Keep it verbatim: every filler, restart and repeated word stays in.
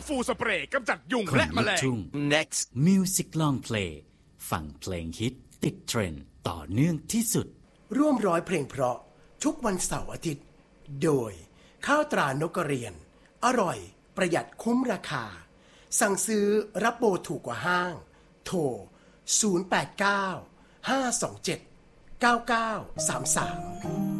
ฟูสเปรย์กำจัดยุงและแมลง Next Music Long Play ฟังเพลงฮิตติดเทรนด์ต่อเนื่องที่สุดร่วมร้อยเพลงเพราะทุกวันเสาร์อาทิตย์โดยข้าวตรานกกระเรียนอร่อยประหยัดคุ้มราคาสั่งซื้อรับโบถูกกว่าห้างโทรศูนย์ แปด เก้า ห้า สอง เจ็ด เก้า เก้า สาม สาม